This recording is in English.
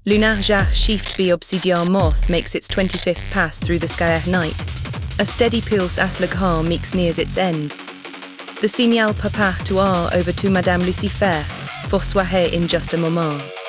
Lunarjar Shift B Obsidian Moth makes its 25th pass through the sky at night. A steady pulse as le grand mix nears its end. The signal papa to over to Madame Lucifer, for soirée in just a moment.